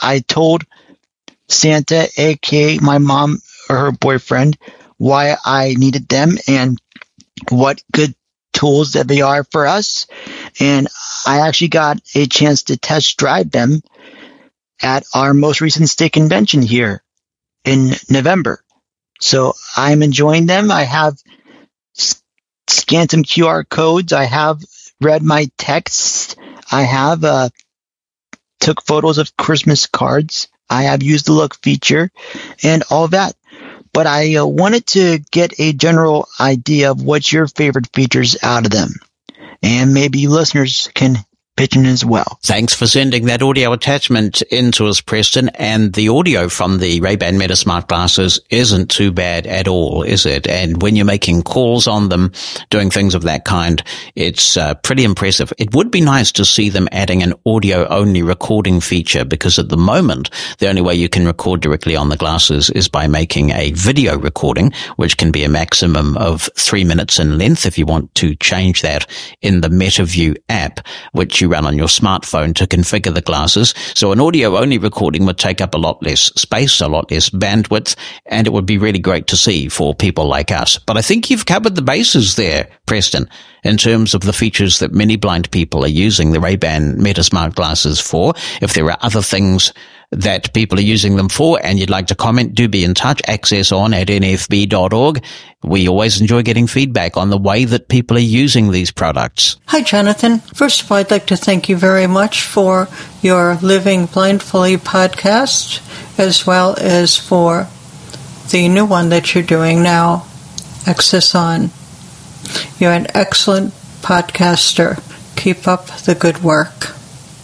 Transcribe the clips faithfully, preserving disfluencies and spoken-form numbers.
I told Santa, aka my mom or her boyfriend, why I needed them and what good tools that they are for us. And I actually got a chance to test drive them at our most recent state convention here in November. So I'm enjoying them. I have scanned some Q R codes. I have read my texts. I have uh, took photos of Christmas cards. I have used the look feature and all that. But I uh, wanted to get a general idea of what's your favorite features out of them. And maybe listeners can pitch in as well. Thanks for sending that audio attachment in to us, Preston. And the audio from the Ray-Ban Meta Smart Glasses isn't too bad at all, is it? And when you're making calls on them, doing things of that kind, it's uh, pretty impressive. It would be nice to see them adding an audio-only recording feature, because at the moment, the only way you can record directly on the glasses is by making a video recording, which can be a maximum of three minutes in length if you want to change that in the MetaView app, which you run on your smartphone to configure the glasses. So an audio-only recording would take up a lot less space, a lot less bandwidth, and it would be really great to see for people like us. But I think you've covered the bases there, Preston, in terms of the features that many blind people are using the Ray-Ban Meta Smart Glasses for. If there are other things that people are using them for and you'd like to comment, do be in touch. Access on at n f b dot org. We always enjoy getting feedback on the way that people are using these products. Hi, Jonathan. First of all, I'd like to thank you very much for your Living Blindfully podcast, as well as for the new one that you're doing now, Access On. You're an excellent podcaster. Keep up the good work.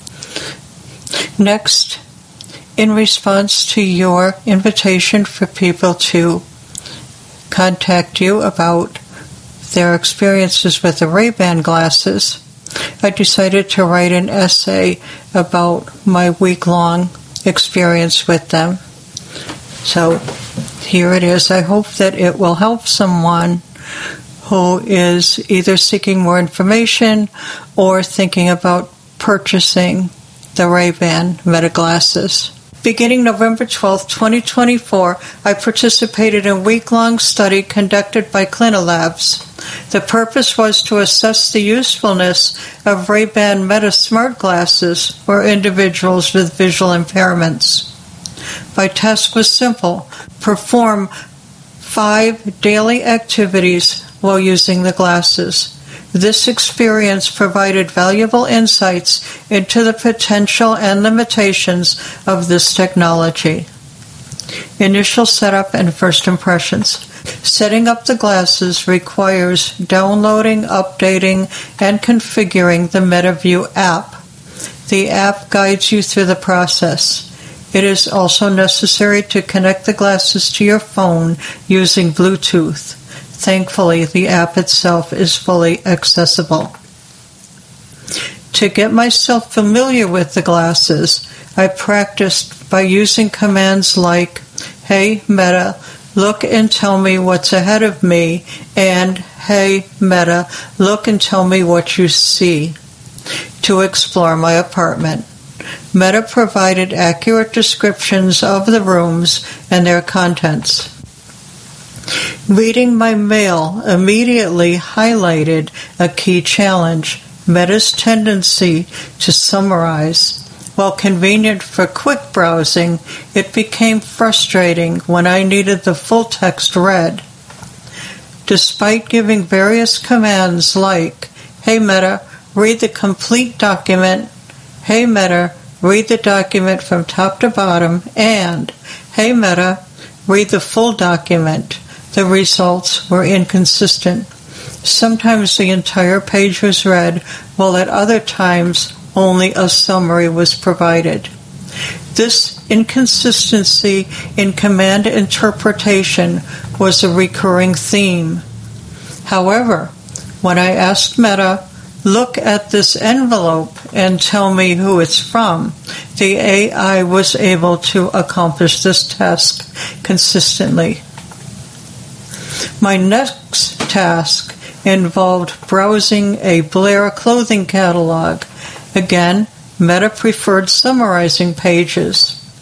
Next, in response to your invitation for people to contact you about their experiences with the Ray-Ban glasses, I decided to write an essay about my week-long experience with them. So here it is. I hope that it will help someone who is either seeking more information or thinking about purchasing the Ray-Ban Meta glasses. Beginning November twelfth, twenty twenty-four, I participated in a week-long study conducted by Clinolabs. The purpose was to assess the usefulness of Ray-Ban Meta Smart Glasses for individuals with visual impairments. My task was simple: perform five daily activities while using the glasses. This experience provided valuable insights into the potential and limitations of this technology. Initial setup and first impressions. Setting up the glasses requires downloading, updating, and configuring the MetaView app. The app guides you through the process. It is also necessary to connect the glasses to your phone using Bluetooth. Thankfully, the app itself is fully accessible. To get myself familiar with the glasses, I practiced by using commands like, "Hey Meta, look and tell me what's ahead of me," and "Hey Meta, look and tell me what you see," to explore my apartment. Meta provided accurate descriptions of the rooms and their contents. Reading my mail immediately highlighted a key challenge: Meta's tendency to summarize. While convenient for quick browsing, it became frustrating when I needed the full text read. Despite giving various commands like, "Hey Meta, read the complete document," "Hey Meta, read the document from top to bottom," and "Hey Meta, read the full document," the results were inconsistent. Sometimes the entire page was read, while at other times only a summary was provided. This inconsistency in command interpretation was a recurring theme. However, when I asked Meta, "Look at this envelope and tell me who it's from," the A I was able to accomplish this task consistently. My next task involved browsing a Blair clothing catalog. Again, Meta preferred summarizing pages.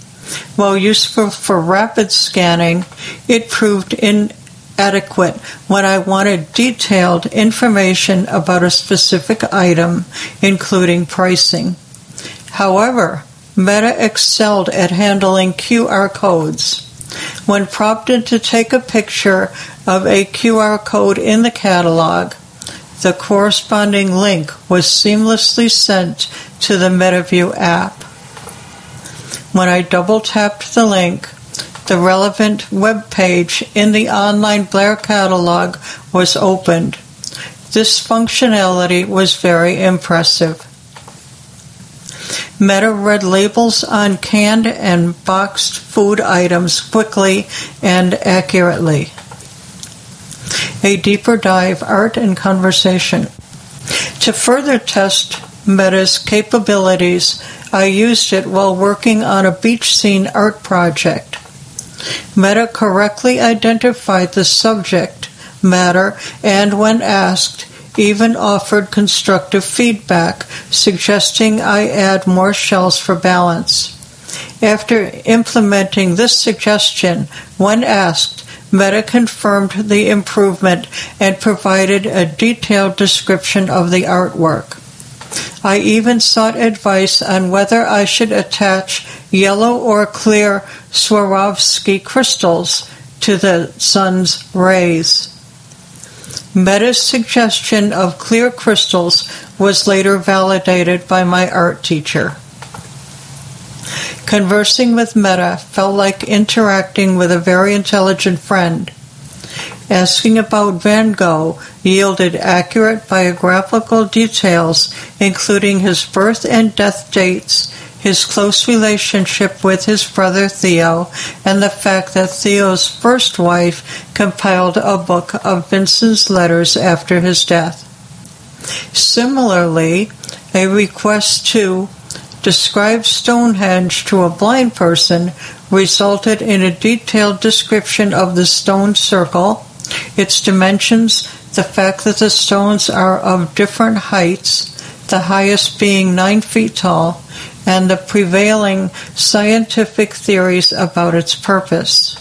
While useful for rapid scanning, it proved inadequate when I wanted detailed information about a specific item, including pricing. However, Meta excelled at handling Q R codes. When prompted to take a picture of a Q R code in the catalog, the corresponding link was seamlessly sent to the MetaView app. When I double-tapped the link, the relevant web page in the online Blair catalog was opened. This functionality was very impressive. Meta read labels on canned and boxed food items quickly and accurately. A deeper dive, art and conversation. To further test Meta's capabilities, I used it while working on a beach scene art project. Meta correctly identified the subject matter and, when asked, even offered constructive feedback, suggesting I add more shells for balance. After implementing this suggestion, when asked, Meta confirmed the improvement and provided a detailed description of the artwork. I even sought advice on whether I should attach yellow or clear Swarovski crystals to the sun's rays. Meta's suggestion of clear crystals was later validated by my art teacher. Conversing with Meta felt like interacting with a very intelligent friend. Asking about Van Gogh yielded accurate biographical details, including his birth and death dates, his close relationship with his brother Theo, and the fact that Theo's first wife compiled a book of Vincent's letters after his death. Similarly, a request to describe Stonehenge to a blind person resulted in a detailed description of the stone circle, its dimensions, the fact that the stones are of different heights, the highest being nine feet tall, and the prevailing scientific theories about its purpose.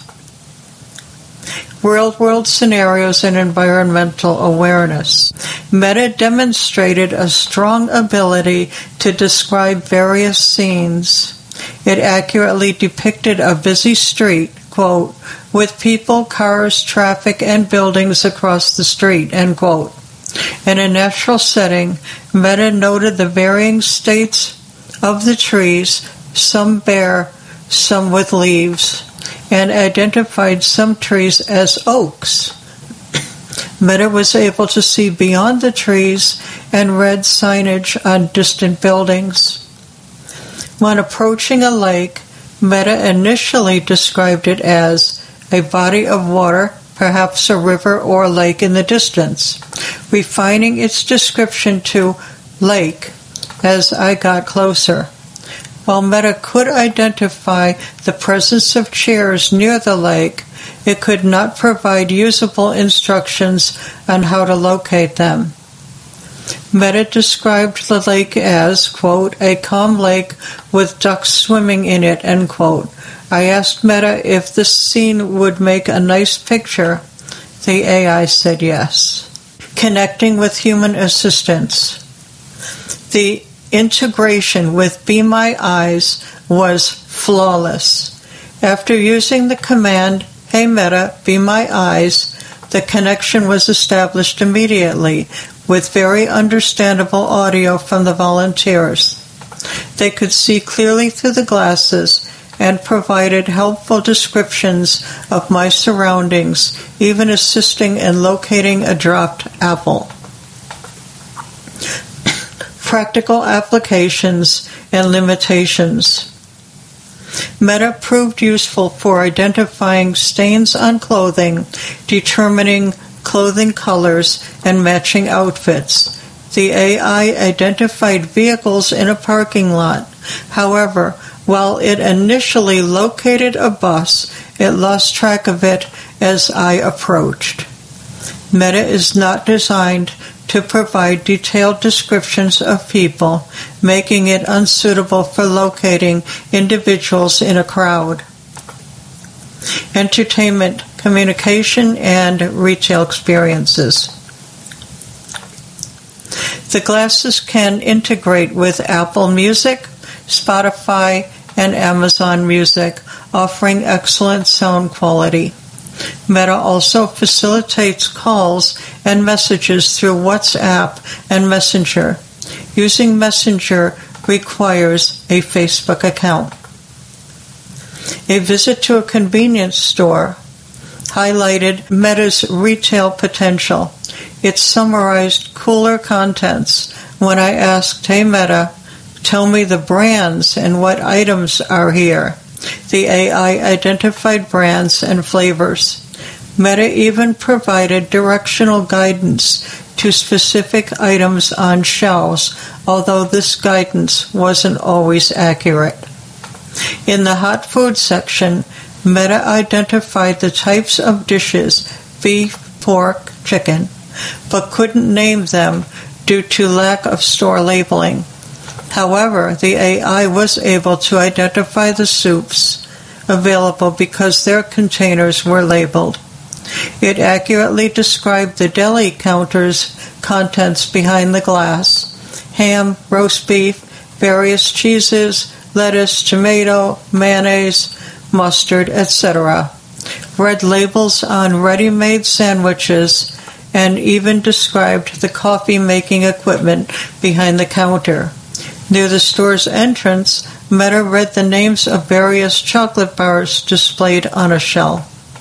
Real-world scenarios and environmental awareness. Meta demonstrated a strong ability to describe various scenes. It accurately depicted a busy street, quote, with people, cars, traffic, and buildings across the street, end quote. In a natural setting, Meta noted the varying states of the trees, some bare, some with leaves, and identified some trees as oaks. Meta was able to see beyond the trees and read signage on distant buildings. When approaching a lake, Meta initially described it as a body of water, perhaps a river or lake in the distance, refining its description to lake as I got closer. While Meta could identify the presence of chairs near the lake, it could not provide usable instructions on how to locate them. Meta described the lake as, quote, a calm lake with ducks swimming in it, end quote. I asked Meta if this scene would make a nice picture. The A I said yes. Connecting with human assistants. The integration with Be My Eyes was flawless. After using the command, Hey Meta, be my eyes, the connection was established immediately with very understandable audio from the volunteers. They could see clearly through the glasses and provided helpful descriptions of my surroundings, even assisting in locating a dropped apple. Practical applications and limitations. Meta proved useful for identifying stains on clothing, determining clothing colors, and matching outfits. The A I identified vehicles in a parking lot. However, while it initially located a bus, it lost track of it as I approached. Meta is not designed to provide detailed descriptions of people, making it unsuitable for locating individuals in a crowd. Entertainment, communication, and retail experiences. The glasses can integrate with Apple Music, Spotify, and Amazon Music, offering excellent sound quality. Meta also facilitates calls and messages through WhatsApp and Messenger. Using Messenger requires a Facebook account. A visit to a convenience store highlighted Meta's retail potential. It summarized cooler contents when I asked, "Hey Meta, tell me the brands and what items are here." The A I identified brands and flavors. Meta even provided directional guidance to specific items on shelves, although this guidance wasn't always accurate. In the hot food section, Meta identified the types of dishes, beef, pork, chicken, but couldn't name them due to lack of store labeling. However, the A I was able to identify the soups available because their containers were labeled. It accurately described the deli counter's contents behind the glass: ham, roast beef, various cheeses, lettuce, tomato, mayonnaise, mustard, et cetera. Read labels on ready-made sandwiches and even described the coffee-making equipment behind the counter. Near the store's entrance, Meta read the names of various chocolate bars displayed on a shelf.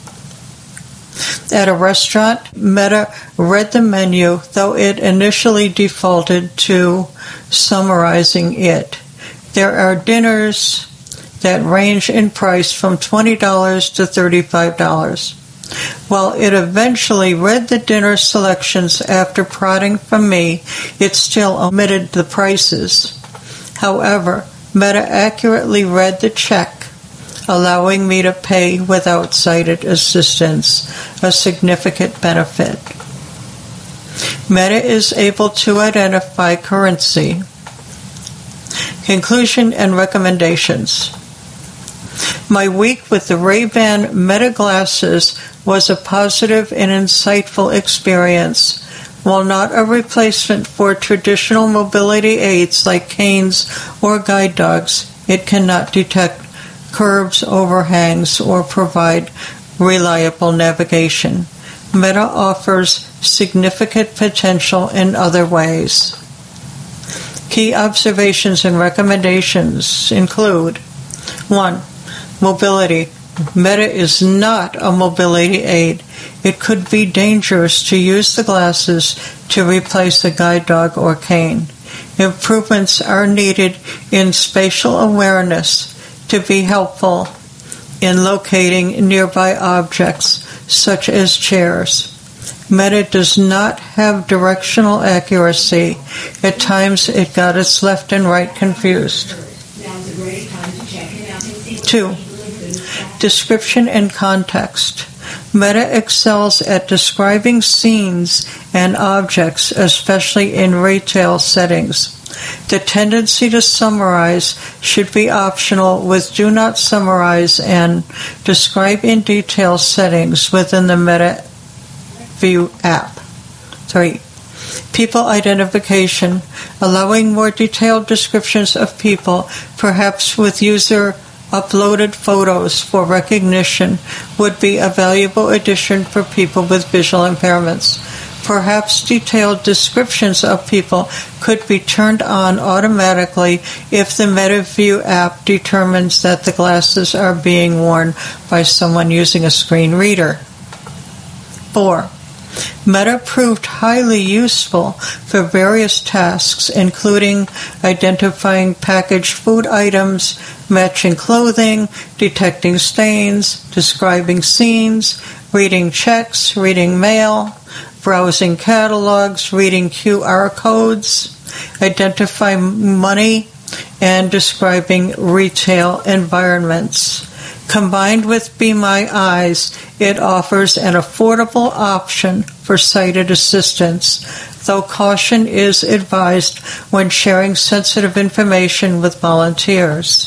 At a restaurant, Meta read the menu, though it initially defaulted to summarizing it. There are dinners that range in price from twenty dollars to thirty-five dollars. While it eventually read the dinner selections after prodding from me, it still omitted the prices. However, Meta accurately read the check, allowing me to pay without sighted assistance, a significant benefit. Meta is able to identify currency. Conclusion and recommendations. My week with the Ray-Ban Meta glasses was a positive and insightful experience. While not a replacement for traditional mobility aids like canes or guide dogs, it cannot detect curbs, overhangs, or provide reliable navigation. Meta offers significant potential in other ways. Key observations and recommendations include: one. Mobility. Meta is not a mobility aid. It could be dangerous to use the glasses to replace a guide dog or cane. Improvements are needed in spatial awareness to be helpful in locating nearby objects, such as chairs. Meta does not have directional accuracy. At times, it got its left and right confused. Two. Description and context. Meta excels at describing scenes and objects, especially in retail settings. The tendency to summarize should be optional, with do not summarize and describe in detail settings within the Meta View app. Three. People identification. Allowing more detailed descriptions of people, perhaps with user uploaded photos for recognition, would be a valuable addition for people with visual impairments. Perhaps detailed descriptions of people could be turned on automatically if the MetaView app determines that the glasses are being worn by someone using a screen reader. Four. Meta proved highly useful for various tasks, including identifying packaged food items, matching clothing, detecting stains, describing scenes, reading checks, reading mail, browsing catalogs, reading Q R codes, identifying money, and describing retail environments. Combined with Be My Eyes, it offers an affordable option for sighted assistance, though caution is advised when sharing sensitive information with volunteers.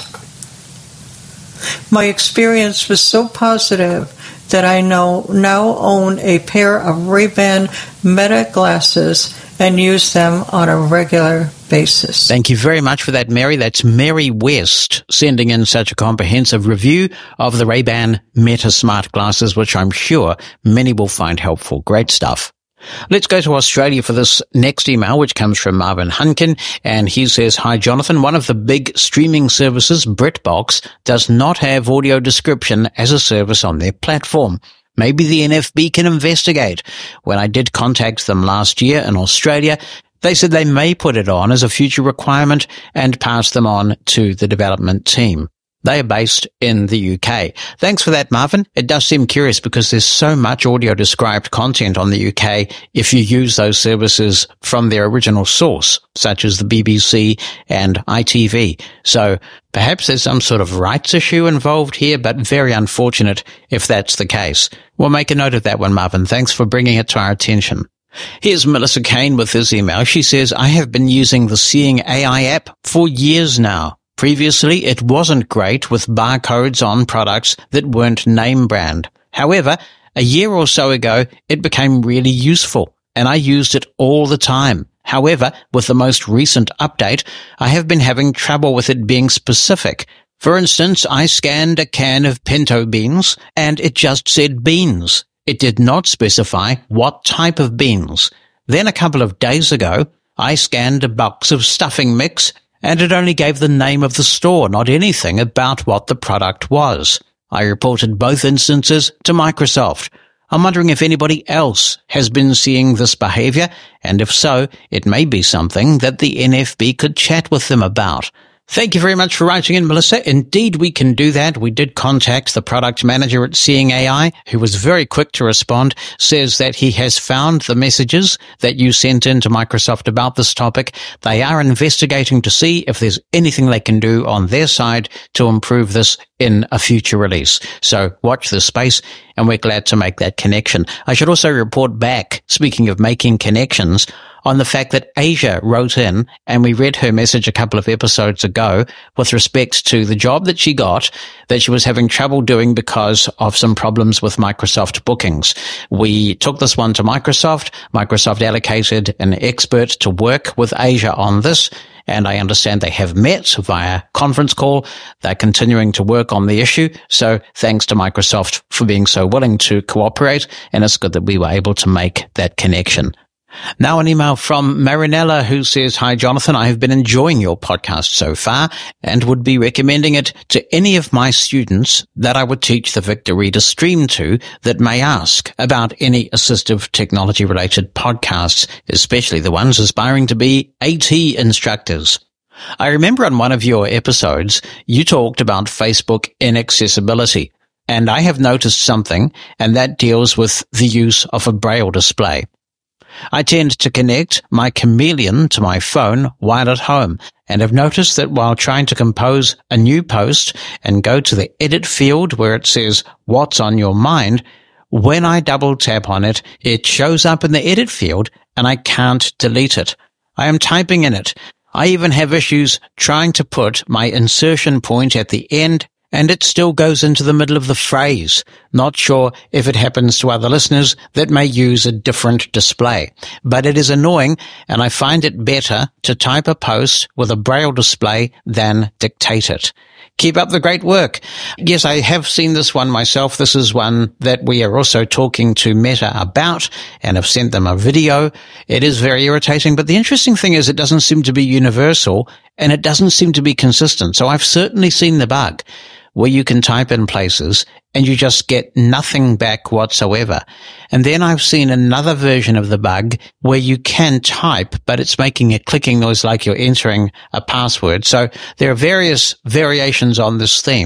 My experience was so positive that I know, now own a pair of Ray-Ban Meta glasses and use them on a regular basis. Thank you very much for that, Mary. That's Mary West sending in such a comprehensive review of the Ray-Ban Meta smart glasses, which I'm sure many will find helpful. Great stuff. Let's go to Australia for this next email, which comes from Marvin Hunkin, and he says, "Hi, Jonathan. One of the big streaming services, BritBox, does not have audio description as a service on their platform. Maybe the N F B can investigate. When I did contact them last year in Australia, they said they may put it on as a future requirement and pass them on to the development team. They are based in the U K. Thanks for that, Marvin. It does seem curious because there's so much audio-described content on the U K if you use those services from their original source, such as the B B C and I T V. So perhaps there's some sort of rights issue involved here, but very unfortunate if that's the case. We'll make a note of that one, Marvin. Thanks for bringing it to our attention. Here's Melissa Kane with this email. She says, "I have been using the Seeing A I app for years now. Previously, it wasn't great with barcodes on products that weren't name brand. However, a year or so ago, it became really useful, and I used it all the time. However, with the most recent update, I have been having trouble with it being specific. For instance, I scanned a can of pinto beans, and it just said beans. It did not specify what type of beans. Then a couple of days ago, I scanned a box of stuffing mix, and it only gave the name of the store, not anything about what the product was. I reported both instances to Microsoft. I'm wondering if anybody else has been seeing this behavior, and if so, it may be something that the N F B could chat with them about." Thank you very much for writing in, Melissa. Indeed, we can do that. We did contact the product manager at Seeing A I, who was very quick to respond, says that he has found the messages that you sent in to Microsoft about this topic. They are investigating to see if there's anything they can do on their side to improve this in a future release. So watch this space, and we're glad to make that connection. I should also report back, speaking of making connections, on the fact that Asia wrote in, and we read her message a couple of episodes ago with respect to the job that she got that she was having trouble doing because of some problems with Microsoft bookings. We took this one to Microsoft. Microsoft allocated an expert to work with Asia on this, and I understand they have met via conference call. They're continuing to work on the issue. So thanks to Microsoft for being so willing to cooperate, and it's good that we were able to make that connection. Now an email from Marinella, who says, "Hi, Jonathan. I have been enjoying your podcast so far and would be recommending it to any of my students that I would teach the Victor Reader stream to that may ask about any assistive technology-related podcasts, especially the ones aspiring to be AT instructors. I remember on one of your episodes, you talked about Facebook inaccessibility, and I have noticed something, and that deals with the use of a Braille display. I tend to connect my Chameleon to my phone while at home, and have noticed that while trying to compose a new post and go to the edit field where it says what's on your mind, when I double tap on it, it shows up in the edit field and I can't delete it. I am typing in it. I even have issues trying to put my insertion point at the end, and it still goes into the middle of the phrase. Not sure if it happens to other listeners that may use a different display. But it is annoying, and I find it better to type a post with a Braille display than dictate it. Keep up the great work." Yes, I have seen this one myself. This is one that we are also talking to Meta about and have sent them a video. It is very irritating, but the interesting thing is it doesn't seem to be universal and it doesn't seem to be consistent. So I've certainly seen the bug where you can type in places and you just get nothing back whatsoever. And then I've seen another version of the bug where you can type, but it's making a clicking noise like you're entering a password. So there are various variations on this theme,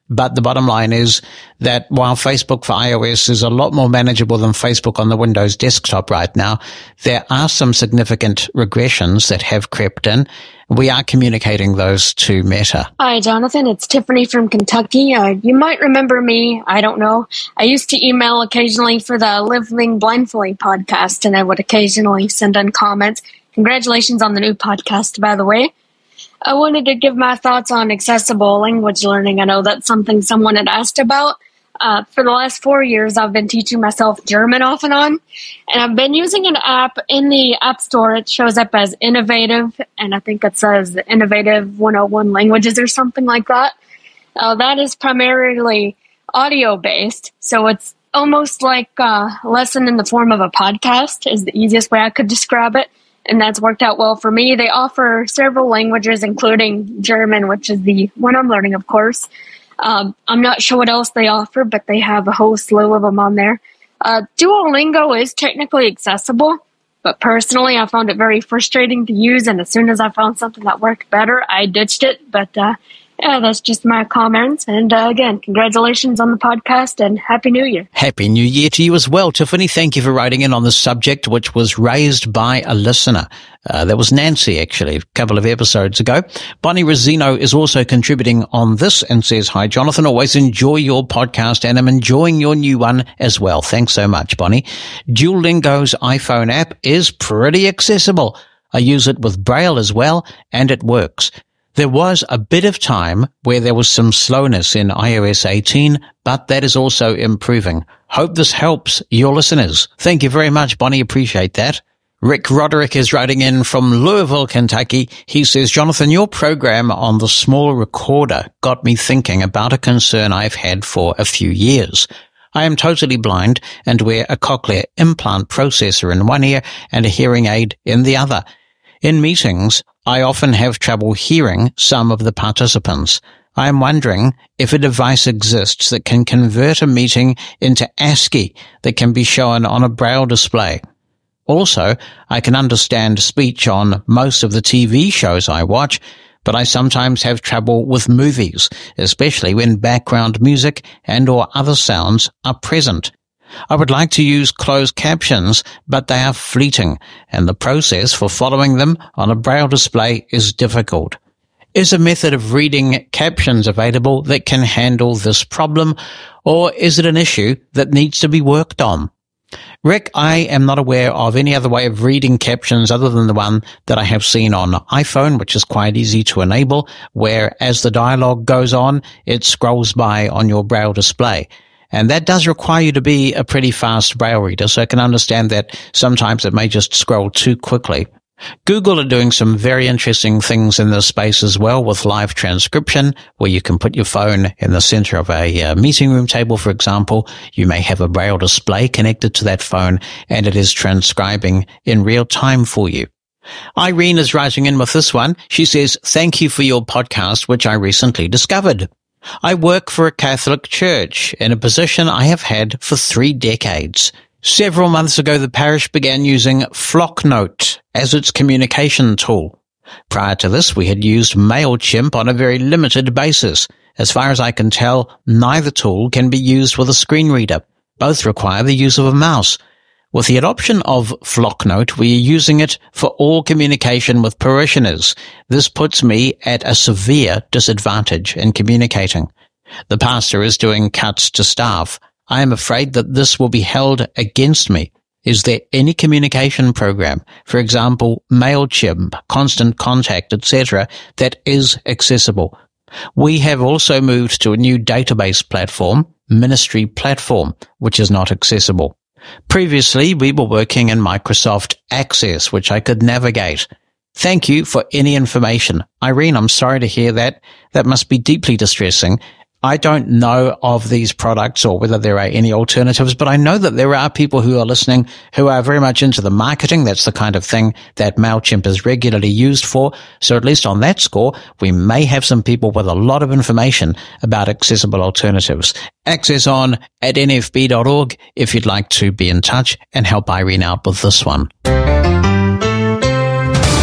But the bottom line is that while Facebook for iOS is a lot more manageable than Facebook on the Windows desktop right now, there are some significant regressions that have crept in. We are communicating those to Meta. Hi, Jonathan. It's Tiffany from Kentucky. Uh, you might remember me. I don't know. I used to email occasionally for the Living Blindfully podcast, and I would occasionally send in comments. Congratulations on the new podcast, by the way. I wanted to give my thoughts on accessible language learning. I know that's something someone had asked about. Uh, for the last four years, I've been teaching myself German off and on, and I've been using an app in the App Store. It shows up as Innovative, and I think it says Innovative one oh one Languages or something like that. Uh, that is primarily audio-based, so it's almost like a lesson in the form of a podcast is the easiest way I could describe it. And that's worked out well for me. They offer several languages, including German, which is the one I'm learning, of course. Um, I'm not sure what else they offer, but they have a whole slew of them on there. Uh, Duolingo is technically accessible, but personally, I found it very frustrating to use. And as soon as I found something that worked better, I ditched it. But uh, yeah, that's just my comments. And uh, again, congratulations on the podcast and Happy New Year. Happy New Year to you as well, Tiffany. Thank you for writing in on the subject, which was raised by a listener. Uh, that was Nancy, actually, a couple of episodes ago. Bonnie Rosino is also contributing on this and says, hi, Jonathan, always enjoy your podcast and I'm enjoying your new one as well. Thanks so much, Bonnie. Duolingo's iPhone app is pretty accessible. I use it with Braille as well, and it works. There was a bit of time where there was some slowness in i O S eighteen, but that is also improving. Hope this helps your listeners. Thank you very much, Bonnie. Appreciate that. Rick Roderick is writing in from Louisville, Kentucky. He says, Jonathan, your program on the small recorder got me thinking about a concern I've had for a few years. I am totally blind and wear a cochlear implant processor in one ear and a hearing aid in the other. In meetings, I often have trouble hearing some of the participants. I am wondering if a device exists that can convert a meeting into ASCII that can be shown on a Braille display. Also, I can understand speech on most of the T V shows I watch, but I sometimes have trouble with movies, especially when background music and or other sounds are present. I would like to use closed captions, but they are fleeting, and the process for following them on a Braille display is difficult. Is a method of reading captions available that can handle this problem, or is it an issue that needs to be worked on? Rick, I am not aware of any other way of reading captions other than the one that I have seen on iPhone, which is quite easy to enable, where as the dialogue goes on, it scrolls by on your Braille display. And that does require you to be a pretty fast Braille reader, so I can understand that sometimes it may just scroll too quickly. Google are doing some very interesting things in this space as well with live transcription, where you can put your phone in the center of a uh, meeting room table, for example. You may have a Braille display connected to that phone, and it is transcribing in real time for you. Irene is writing in with this one. She says, thank you for your podcast, which I recently discovered. I work for a Catholic church in a position I have had for three decades. Several months ago, the parish began using Flocknote as its communication tool. Prior to this, we had used MailChimp on a very limited basis. As far as I can tell, neither tool can be used with a screen reader. Both require the use of a mouse. With the adoption of Flocknote, we are using it for all communication with parishioners. This puts me at a severe disadvantage in communicating. The pastor is doing cuts to staff. I am afraid that this will be held against me. Is there any communication program, for example, MailChimp, Constant Contact, et cetera, that is accessible? We have also moved to a new database platform, Ministry Platform, which is not accessible. Previously, we were working in Microsoft Access, which I could navigate. Thank you for any information. Irene, I'm sorry to hear that. That must be deeply distressing. I don't know of these products or whether there are any alternatives, but I know that there are people who are listening who are very much into the marketing. That's the kind of thing that MailChimp is regularly used for. So at least on that score, we may have some people with a lot of information about accessible alternatives. Access on at n f b dot org if you'd like to be in touch and help Irene out with this one.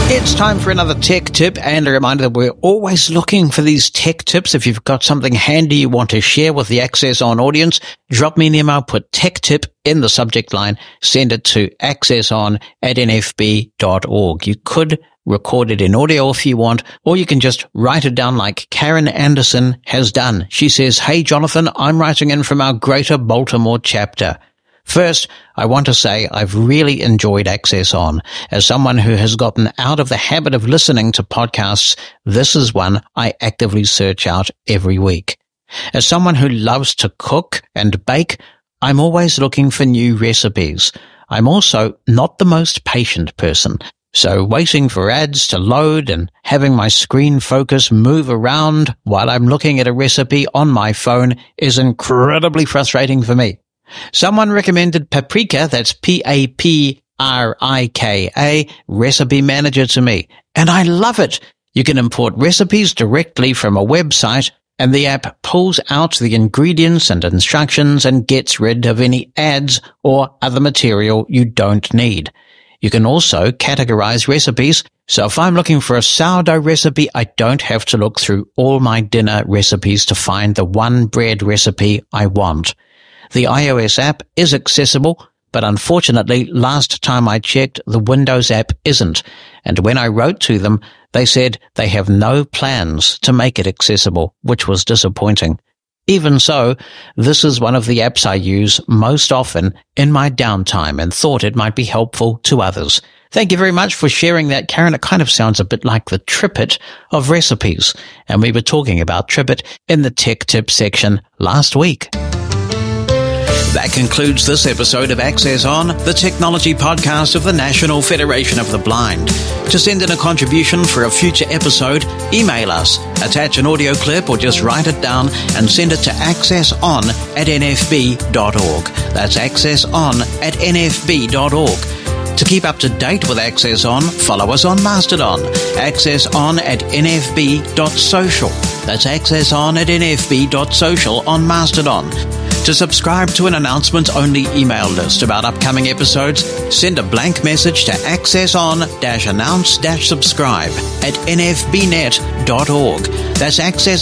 It's time for another tech tip, and a reminder that we're always looking for these tech tips. If you've got something handy you want to share with the Access On audience, drop me an email, put tech tip in the subject line, send it to accesson at n f b dot org. You could record it in audio if you want, or you can just write it down like Karen Anderson has done. She says, "Hey Jonathan, I'm writing in from our Greater Baltimore chapter. First, I want to say I've really enjoyed Access On. As someone who has gotten out of the habit of listening to podcasts, this is one I actively search out every week. As someone who loves to cook and bake, I'm always looking for new recipes. I'm also not the most patient person, so waiting for ads to load and having my screen focus move around while I'm looking at a recipe on my phone is incredibly frustrating for me. Someone recommended Paprika, that's P A P R I K A, Recipe Manager to me, and I love it. You can import recipes directly from a website, and the app pulls out the ingredients and instructions and gets rid of any ads or other material you don't need. You can also categorize recipes, so if I'm looking for a sourdough recipe, I don't have to look through all my dinner recipes to find the one bread recipe I want. The iOS app is accessible, but unfortunately, last time I checked, the Windows app isn't, and when I wrote to them, they said they have no plans to make it accessible, which was disappointing. Even so, this is one of the apps I use most often in my downtime and thought it might be helpful to others. Thank you very much for sharing that, Karen. It kind of sounds a bit like the TripIt of recipes, and we were talking about TripIt in the Tech Tip section last week. That concludes this episode of Access On, the technology podcast of the National Federation of the Blind. To send in a contribution for a future episode, email us, attach an audio clip, or just write it down and send it to accesson at n f b dot org. That's accesson at n f b dot org. To keep up to date with Access On, follow us on Mastodon, accesson at n f b dot social. That's accesson at n f b dot social on Mastodon. To subscribe to an announcement-only email list about upcoming episodes, send a blank message to accesson-announce-subscribe at n f b net dot org. That's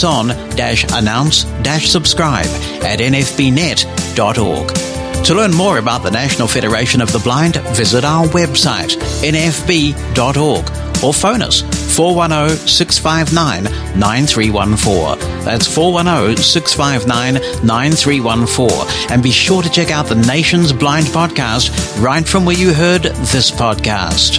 accesson-announce-subscribe at n f b net dot org. To learn more about the National Federation of the Blind, visit our website, n f b dot org, or phone us, four one zero, six five nine, nine three one four. That's four one zero, six five nine, nine three one four. And be sure to check out the Nation's Blind Podcast right from where you heard this podcast.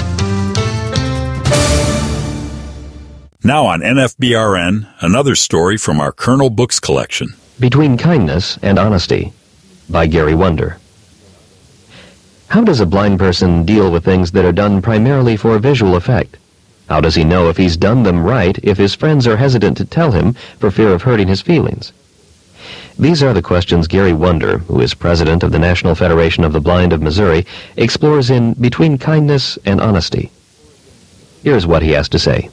Now on N F B R N, another story from our Kernel Books collection. Between Kindness and Honesty, by Gary Wonder. How does a blind person deal with things that are done primarily for visual effect? How does he know if he's done them right if his friends are hesitant to tell him for fear of hurting his feelings? These are the questions Gary Wonder, who is president of the National Federation of the Blind of Missouri, explores in Between Kindness and Honesty. Here's what he has to say.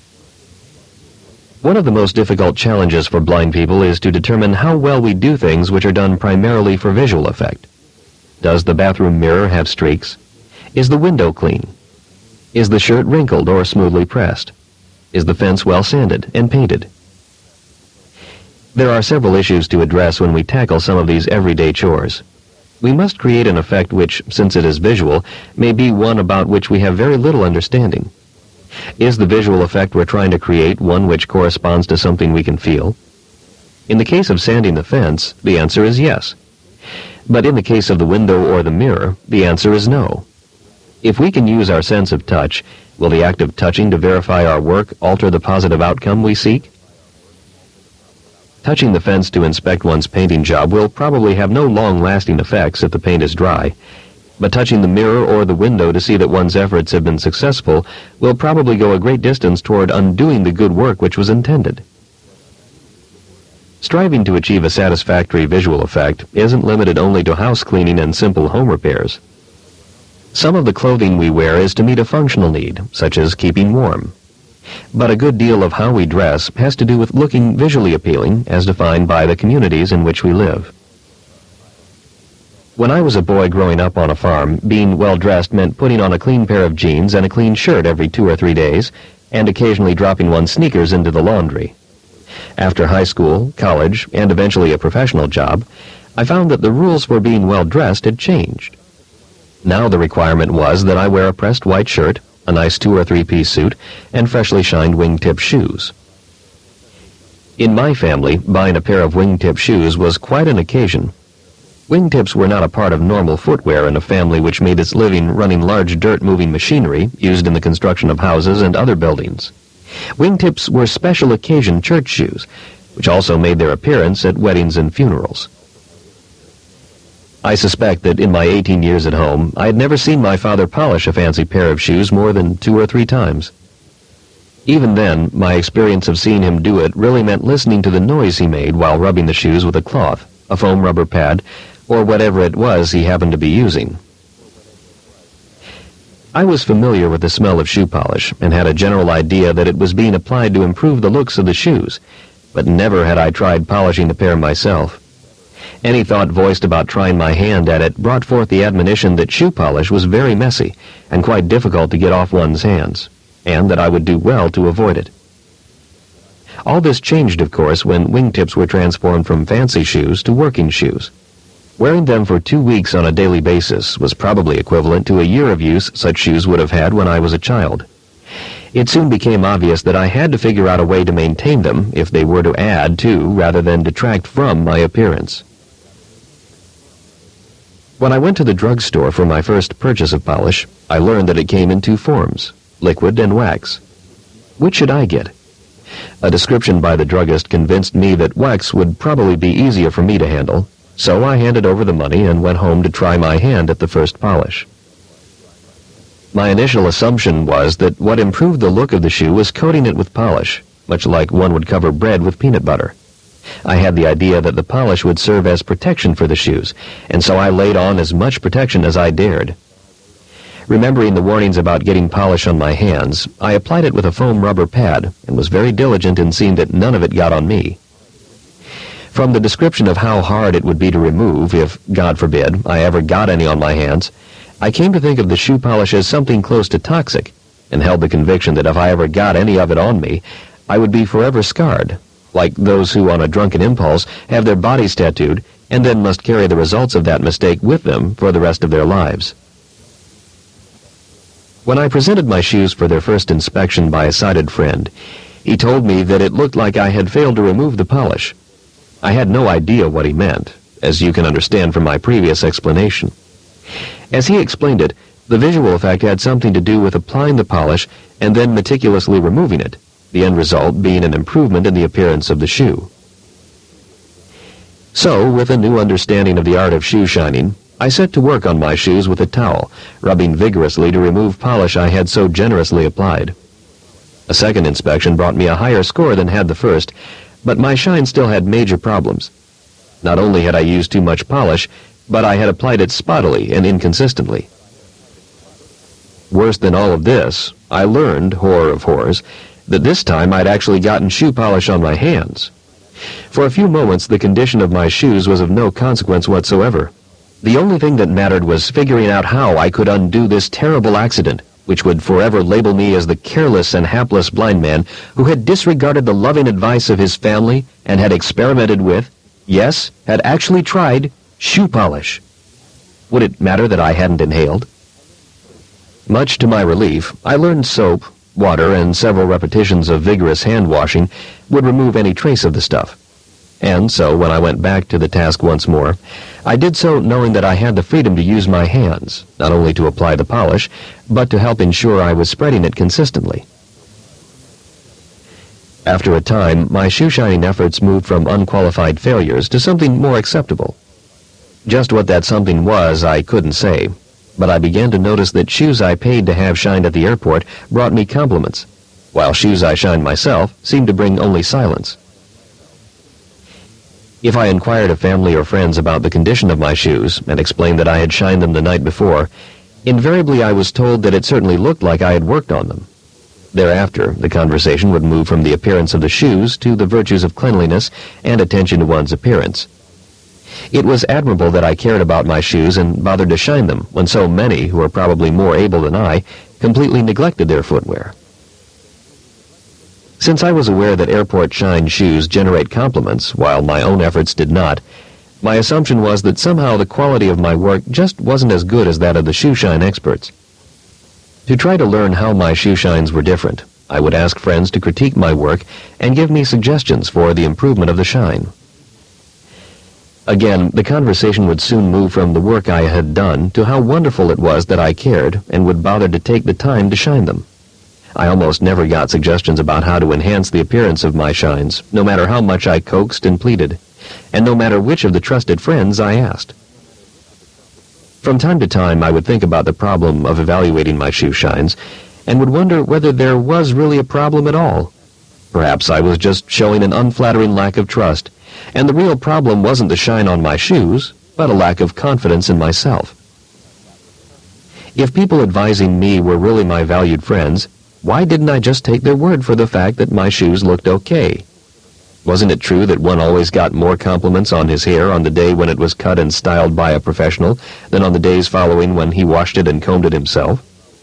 One of the most difficult challenges for blind people is to determine how well we do things which are done primarily for visual effect. Does the bathroom mirror have streaks? Is the window clean? Is the shirt wrinkled or smoothly pressed? Is the fence well sanded and painted? There are several issues to address when we tackle some of these everyday chores. We must create an effect which, since it is visual, may be one about which we have very little understanding. Is the visual effect we're trying to create one which corresponds to something we can feel? In the case of sanding the fence, the answer is yes. But in the case of the window or the mirror, the answer is no. If we can use our sense of touch, will the act of touching to verify our work alter the positive outcome we seek? Touching the fence to inspect one's painting job will probably have no long-lasting effects if the paint is dry. But touching the mirror or the window to see that one's efforts have been successful will probably go a great distance toward undoing the good work which was intended. Striving to achieve a satisfactory visual effect isn't limited only to house cleaning and simple home repairs. Some of the clothing we wear is to meet a functional need, such as keeping warm. But a good deal of how we dress has to do with looking visually appealing as defined by the communities in which we live. When I was a boy growing up on a farm, being well-dressed meant putting on a clean pair of jeans and a clean shirt every two or three days, and occasionally dropping one's sneakers into the laundry. After high school, college, and eventually a professional job, I found that the rules for being well-dressed had changed. Now the requirement was that I wear a pressed white shirt, a nice two- or three-piece suit, and freshly shined wingtip shoes. In my family, buying a pair of wingtip shoes was quite an occasion. Wingtips were not a part of normal footwear in a family which made its living running large dirt-moving machinery used in the construction of houses and other buildings. Wingtips were special occasion church shoes, which also made their appearance at weddings and funerals. I suspect that in my eighteen years at home, I had never seen my father polish a fancy pair of shoes more than two or three times. Even then, my experience of seeing him do it really meant listening to the noise he made while rubbing the shoes with a cloth, a foam rubber pad, or whatever it was he happened to be using. I was familiar with the smell of shoe polish and had a general idea that it was being applied to improve the looks of the shoes, but never had I tried polishing a pair myself. Any thought voiced about trying my hand at it brought forth the admonition that shoe polish was very messy and quite difficult to get off one's hands, and that I would do well to avoid it. All this changed, of course, when wingtips were transformed from fancy shoes to working shoes. Wearing them for two weeks on a daily basis was probably equivalent to a year of use such shoes would have had when I was a child. It soon became obvious that I had to figure out a way to maintain them if they were to add to rather than detract from my appearance. When I went to the drugstore for my first purchase of polish, I learned that it came in two forms, liquid and wax. Which should I get? A description by the druggist convinced me that wax would probably be easier for me to handle, so I handed over the money and went home to try my hand at the first polish. My initial assumption was that what improved the look of the shoe was coating it with polish, much like one would cover bread with peanut butter. I had the idea that the polish would serve as protection for the shoes, and so I laid on as much protection as I dared. Remembering the warnings about getting polish on my hands, I applied it with a foam rubber pad and was very diligent in seeing that none of it got on me. From the description of how hard it would be to remove if, God forbid, I ever got any on my hands, I came to think of the shoe polish as something close to toxic, and held the conviction that if I ever got any of it on me, I would be forever scarred, like those who on a drunken impulse have their bodies tattooed and then must carry the results of that mistake with them for the rest of their lives. When I presented my shoes for their first inspection by a sighted friend, he told me that it looked like I had failed to remove the polish. I had no idea what he meant, as you can understand from my previous explanation. As he explained it, the visual effect had something to do with applying the polish and then meticulously removing it, the end result being an improvement in the appearance of the shoe. So, with a new understanding of the art of shoe shining, I set to work on my shoes with a towel, rubbing vigorously to remove polish I had so generously applied. A second inspection brought me a higher score than had the first, but my shine still had major problems. Not only had I used too much polish, but I had applied it spottily and inconsistently. Worse than all of this, I learned, horror of horrors, that this time I'd actually gotten shoe polish on my hands. For a few moments, the condition of my shoes was of no consequence whatsoever. The only thing that mattered was figuring out how I could undo this terrible accident, which would forever label me as the careless and hapless blind man who had disregarded the loving advice of his family and had experimented with, yes, had actually tried, shoe polish. Would it matter that I hadn't inhaled? Much to my relief, I learned soap, water, and several repetitions of vigorous hand washing would remove any trace of the stuff. And so, when I went back to the task once more, I did so knowing that I had the freedom to use my hands, not only to apply the polish, but to help ensure I was spreading it consistently. After a time, my shoe-shining efforts moved from unqualified failures to something more acceptable. Just what that something was, I couldn't say, but I began to notice that shoes I paid to have shined at the airport brought me compliments, while shoes I shined myself seemed to bring only silence. If I inquired of family or friends about the condition of my shoes and explained that I had shined them the night before, invariably I was told that it certainly looked like I had worked on them. Thereafter, the conversation would move from the appearance of the shoes to the virtues of cleanliness and attention to one's appearance. It was admirable that I cared about my shoes and bothered to shine them when so many, who are probably more able than I, completely neglected their footwear. Since I was aware that airport shined shoes generate compliments, while my own efforts did not, my assumption was that somehow the quality of my work just wasn't as good as that of the shoe shine experts. To try to learn how my shoe shines were different, I would ask friends to critique my work and give me suggestions for the improvement of the shine. Again, the conversation would soon move from the work I had done to how wonderful it was that I cared and would bother to take the time to shine them. I almost never got suggestions about how to enhance the appearance of my shines, no matter how much I coaxed and pleaded, and no matter which of the trusted friends I asked. From time to time, I would think about the problem of evaluating my shoe shines, and would wonder whether there was really a problem at all. Perhaps I was just showing an unflattering lack of trust, and the real problem wasn't the shine on my shoes, but a lack of confidence in myself. If people advising me were really my valued friends, why didn't I just take their word for the fact that my shoes looked okay? Wasn't it true that one always got more compliments on his hair on the day when it was cut and styled by a professional than on the days following when he washed it and combed it himself?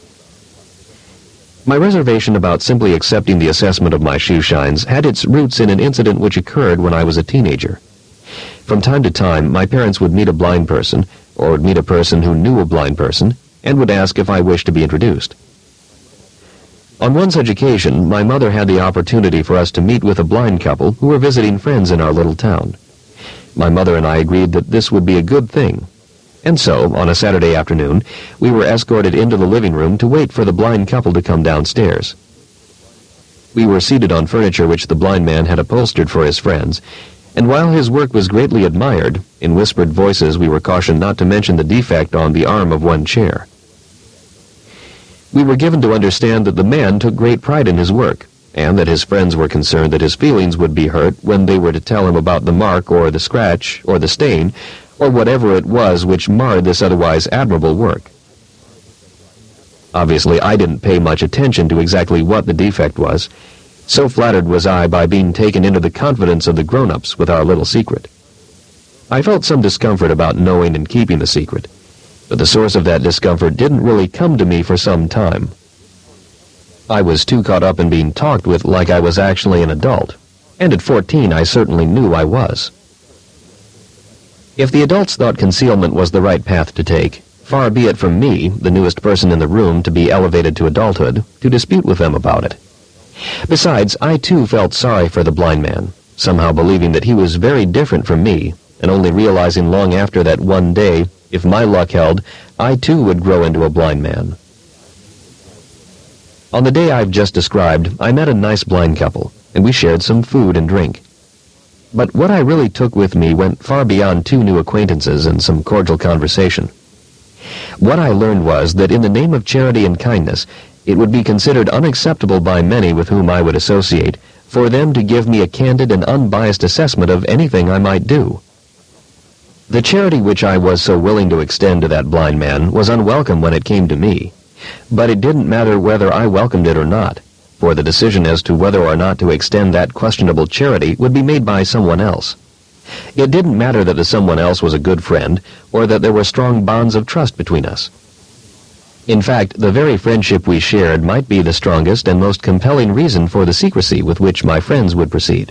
My reservation about simply accepting the assessment of my shoe shines had its roots in an incident which occurred when I was a teenager. From time to time, my parents would meet a blind person, or would meet a person who knew a blind person, and would ask if I wished to be introduced. On one such occasion, my mother had the opportunity for us to meet with a blind couple who were visiting friends in our little town. My mother and I agreed that this would be a good thing. And so, on a Saturday afternoon, we were escorted into the living room to wait for the blind couple to come downstairs. We were seated on furniture which the blind man had upholstered for his friends, and while his work was greatly admired, in whispered voices we were cautioned not to mention the defect on the arm of one chair. We were given to understand that the man took great pride in his work, and that his friends were concerned that his feelings would be hurt when they were to tell him about the mark or the scratch or the stain or whatever it was which marred this otherwise admirable work. Obviously, I didn't pay much attention to exactly what the defect was. So flattered was I by being taken into the confidence of the grown-ups with our little secret. I felt some discomfort about knowing and keeping the secret, but the source of that discomfort didn't really come to me for some time. I was too caught up in being talked with like I was actually an adult, and at fourteen I certainly knew I was. If the adults thought concealment was the right path to take, far be it from me, the newest person in the room to be elevated to adulthood, to dispute with them about it. Besides, I too felt sorry for the blind man, somehow believing that he was very different from me, and only realizing long after that one day, if my luck held, I too would grow into a blind man. On the day I've just described, I met a nice blind couple, and we shared some food and drink. But what I really took with me went far beyond two new acquaintances and some cordial conversation. What I learned was that in the name of charity and kindness, it would be considered unacceptable by many with whom I would associate for them to give me a candid and unbiased assessment of anything I might do. The charity which I was so willing to extend to that blind man was unwelcome when it came to me, but it didn't matter whether I welcomed it or not, for the decision as to whether or not to extend that questionable charity would be made by someone else. It didn't matter that the someone else was a good friend, or that there were strong bonds of trust between us. In fact, the very friendship we shared might be the strongest and most compelling reason for the secrecy with which my friends would proceed.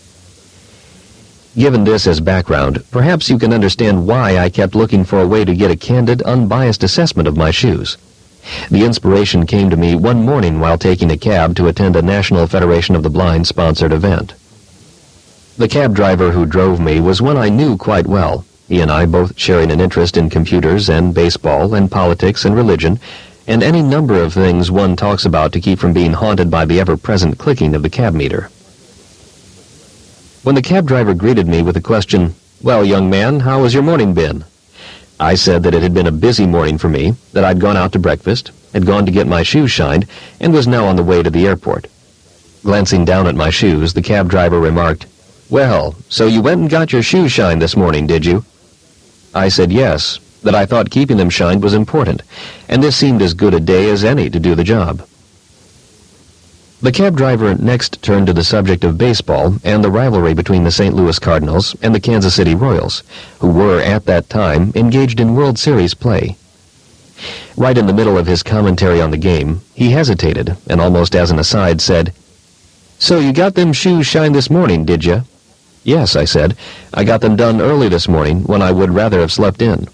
Given this as background, perhaps you can understand why I kept looking for a way to get a candid, unbiased assessment of my shoes. The inspiration came to me one morning while taking a cab to attend a National Federation of the Blind-sponsored event. The cab driver who drove me was one I knew quite well, he and I both sharing an interest in computers and baseball and politics and religion, and any number of things one talks about to keep from being haunted by the ever-present clicking of the cab meter. When the cab driver greeted me with the question, "Well, young man, how has your morning been?" I said that it had been a busy morning for me, that I'd gone out to breakfast, had gone to get my shoes shined, and was now on the way to the airport. Glancing down at my shoes, the cab driver remarked, "Well, so you went and got your shoes shined this morning, did you?" I said yes, that I thought keeping them shined was important, and this seemed as good a day as any to do the job. The cab driver next turned to the subject of baseball and the rivalry between the Saint Louis Cardinals and the Kansas City Royals, who were, at that time, engaged in World Series play. Right in the middle of his commentary on the game, he hesitated and almost as an aside said, "So you got them shoes shined this morning, did ya?" "Yes," I said. "I got them done early this morning when I would rather have slept in."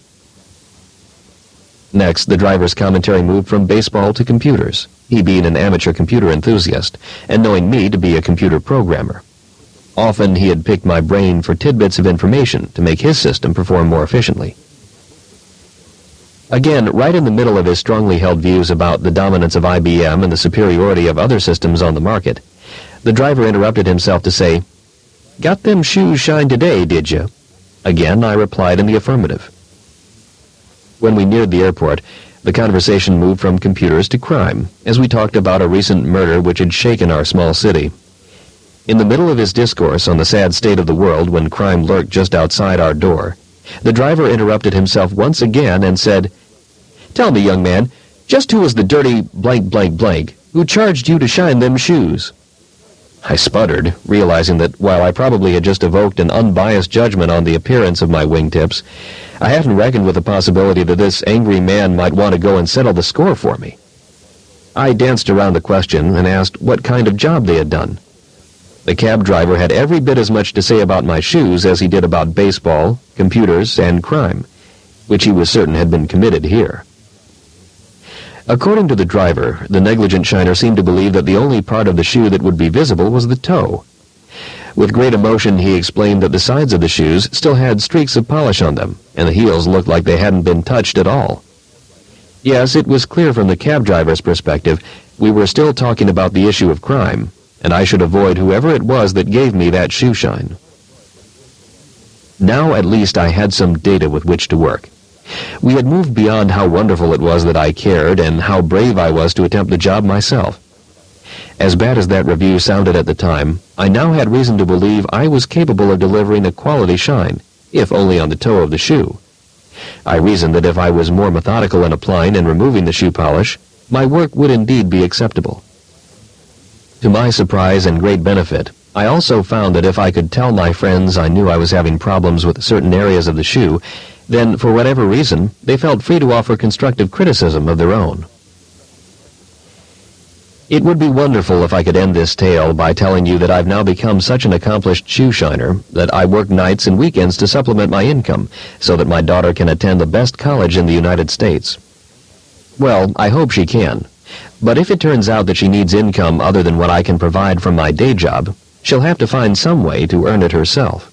Next, the driver's commentary moved from baseball to computers, he being an amateur computer enthusiast, and knowing me to be a computer programmer. Often he had picked my brain for tidbits of information to make his system perform more efficiently. Again, right in the middle of his strongly held views about the dominance of I B M and the superiority of other systems on the market, the driver interrupted himself to say, "Got them shoes shined today, did ya?" Again, I replied in the affirmative. When we neared the airport, the conversation moved from computers to crime, as we talked about a recent murder which had shaken our small city. In the middle of his discourse on the sad state of the world when crime lurked just outside our door, the driver interrupted himself once again and said, "Tell me, young man, just who was the dirty blank blank blank who charged you to shine them shoes?" I sputtered, realizing that while I probably had just evoked an unbiased judgment on the appearance of my wingtips, I hadn't reckoned with the possibility that this angry man might want to go and settle the score for me. I danced around the question and asked what kind of job they had done. The cab driver had every bit as much to say about my shoes as he did about baseball, computers, and crime, which he was certain had been committed here. According to the driver, the negligent shiner seemed to believe that the only part of the shoe that would be visible was the toe. With great emotion, he explained that the sides of the shoes still had streaks of polish on them, and the heels looked like they hadn't been touched at all. Yes, it was clear from the cab driver's perspective we were still talking about the issue of crime, and I should avoid whoever it was that gave me that shoe shine. Now at least I had some data with which to work. We had moved beyond how wonderful it was that I cared and how brave I was to attempt the job myself. As bad as that review sounded at the time, I now had reason to believe I was capable of delivering a quality shine, if only on the toe of the shoe. I reasoned that if I was more methodical in applying and removing the shoe polish, my work would indeed be acceptable. To my surprise and great benefit, I also found that if I could tell my friends I knew I was having problems with certain areas of the shoe, then, for whatever reason, they felt free to offer constructive criticism of their own. It would be wonderful if I could end this tale by telling you that I've now become such an accomplished shoe shiner that I work nights and weekends to supplement my income so that my daughter can attend the best college in the United States. Well, I hope she can. But if it turns out that she needs income other than what I can provide from my day job, she'll have to find some way to earn it herself.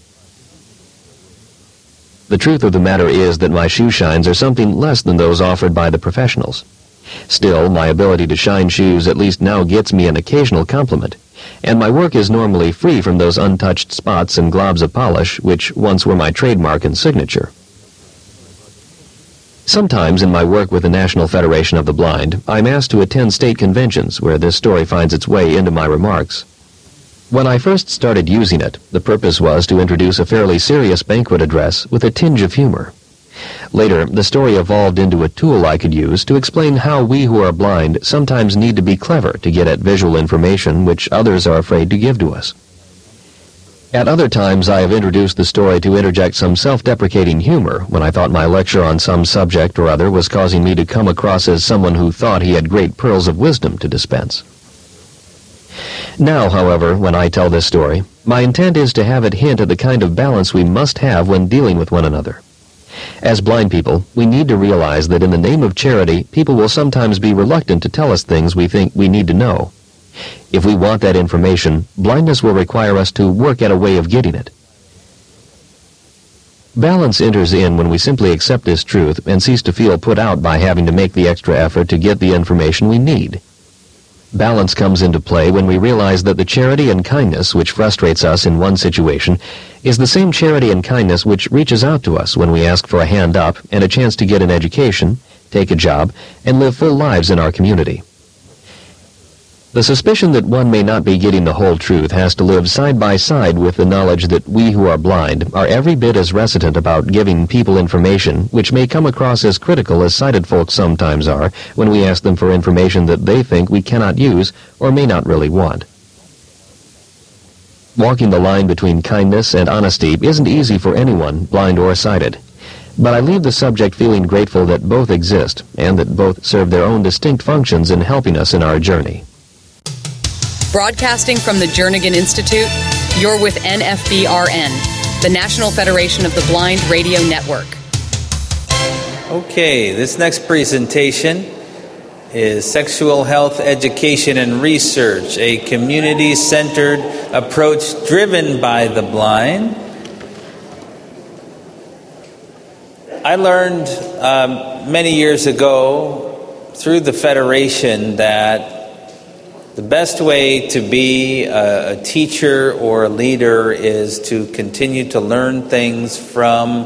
The truth of the matter is that my shoe shines are something less than those offered by the professionals. Still, my ability to shine shoes at least now gets me an occasional compliment, and my work is normally free from those untouched spots and globs of polish which once were my trademark and signature. Sometimes in my work with the National Federation of the Blind, I'm asked to attend state conventions where this story finds its way into my remarks. When I first started using it, the purpose was to introduce a fairly serious banquet address with a tinge of humor. Later, the story evolved into a tool I could use to explain how we who are blind sometimes need to be clever to get at visual information which others are afraid to give to us. At other times, I have introduced the story to interject some self-deprecating humor when I thought my lecture on some subject or other was causing me to come across as someone who thought he had great pearls of wisdom to dispense. Now, however, when I tell this story, my intent is to have it hint at the kind of balance we must have when dealing with one another. As blind people, we need to realize that in the name of charity, people will sometimes be reluctant to tell us things we think we need to know. If we want that information, blindness will require us to work at a way of getting it. Balance enters in when we simply accept this truth and cease to feel put out by having to make the extra effort to get the information we need. Balance comes into play when we realize that the charity and kindness which frustrates us in one situation is the same charity and kindness which reaches out to us when we ask for a hand up and a chance to get an education, take a job, and live full lives in our community. The suspicion that one may not be getting the whole truth has to live side by side with the knowledge that we who are blind are every bit as reticent about giving people information which may come across as critical as sighted folks sometimes are when we ask them for information that they think we cannot use or may not really want. Walking the line between kindness and honesty isn't easy for anyone, blind or sighted. But I leave the subject feeling grateful that both exist and that both serve their own distinct functions in helping us in our journey. Broadcasting from the Jernigan Institute, you're with N F B R N, the National Federation of the Blind Radio Network. Okay, this next presentation is Sexual Health Education and Research, a community-centered approach driven by the blind. I learned um, many years ago through the Federation that the best way to be a, a teacher or a leader is to continue to learn things from